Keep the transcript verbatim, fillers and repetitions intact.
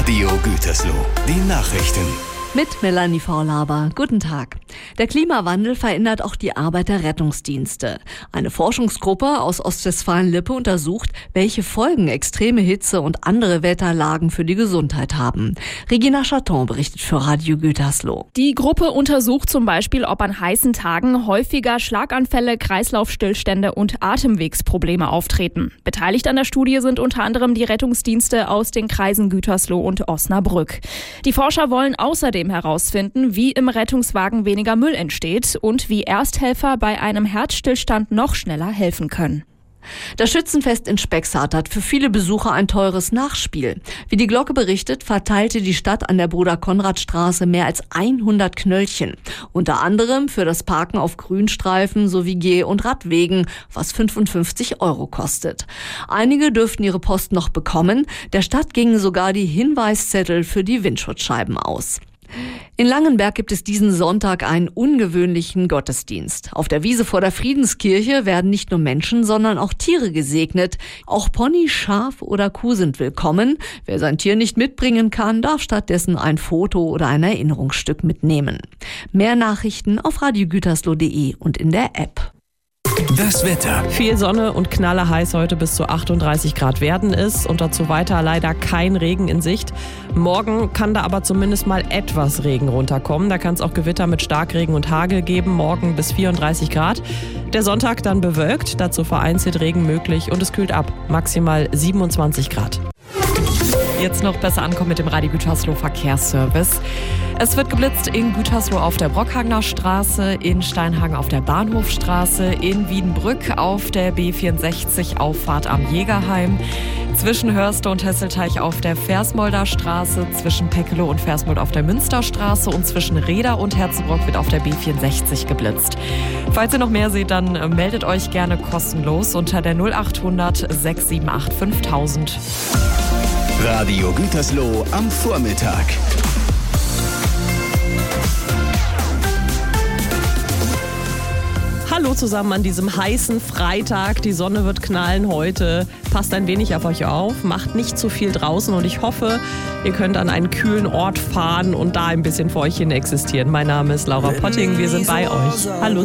Radio Gütersloh, die Nachrichten. Mit Melanie Vorlaber. Guten Tag. Der Klimawandel verändert auch die Arbeit der Rettungsdienste. Eine Forschungsgruppe aus Ostwestfalen-Lippe untersucht, welche Folgen extreme Hitze und andere Wetterlagen für die Gesundheit haben. Regina Chaton berichtet für Radio Gütersloh. Die Gruppe untersucht zum Beispiel, ob an heißen Tagen häufiger Schlaganfälle, Kreislaufstillstände und Atemwegsprobleme auftreten. Beteiligt an der Studie sind unter anderem die Rettungsdienste aus den Kreisen Gütersloh und Osnabrück. Die Forscher wollen außerdem herausfinden, wie im Rettungswagen weniger Müll entsteht und wie Ersthelfer bei einem Herzstillstand noch schneller helfen können. Das Schützenfest in Spexart hat für viele Besucher ein teures Nachspiel. Wie die Glocke berichtet, verteilte die Stadt an der Bruder-Konrad-Straße mehr als hundert Knöllchen. Unter anderem für das Parken auf Grünstreifen sowie Geh- und Radwegen, was fünfundfünfzig Euro kostet. Einige dürften ihre Post noch bekommen. Der Stadt gingen sogar die Hinweiszettel für die Windschutzscheiben aus. In Langenberg gibt es diesen Sonntag einen ungewöhnlichen Gottesdienst. Auf der Wiese vor der Friedenskirche werden nicht nur Menschen, sondern auch Tiere gesegnet. Auch Pony, Schaf oder Kuh sind willkommen. Wer sein Tier nicht mitbringen kann, darf stattdessen ein Foto oder ein Erinnerungsstück mitnehmen. Mehr Nachrichten auf radio gütersloh punkt de und in der App. Das Wetter. Viel Sonne und knallerheiß heute bis zu achtunddreißig Grad werden es und dazu weiter leider kein Regen in Sicht. Morgen kann da aber zumindest mal etwas Regen runterkommen. Da kann es auch Gewitter mit Starkregen und Hagel geben, morgen bis vierunddreißig Grad. Der Sonntag dann bewölkt, dazu vereinzelt Regen möglich und es kühlt ab, maximal siebenundzwanzig Grad. Jetzt noch besser ankommen mit dem Radio Gütersloh Verkehrsservice. Es wird geblitzt in Gütersloh auf der Brockhagener Straße, in Steinhagen auf der Bahnhofstraße, in Wiedenbrück auf der B vierundsechzig Auffahrt am Jägerheim, zwischen Hörste und Hesselteich auf der Versmolder Straße, zwischen Peckeloh und Versmold auf der Münsterstraße und zwischen Reda und Herzebrock wird auf der B vierundsechzig geblitzt. Falls ihr noch mehr seht, dann meldet euch gerne kostenlos unter der null achthundert sechs sieben acht fünftausend. Radio Gütersloh am Vormittag. Hallo zusammen an diesem heißen Freitag. Die Sonne wird knallen heute. Passt ein wenig auf euch auf, macht nicht zu viel draußen und ich hoffe, ihr könnt an einen kühlen Ort fahren und da ein bisschen vor euch hin existieren. Mein Name ist Laura Potting, wir sind bei euch. Hallo.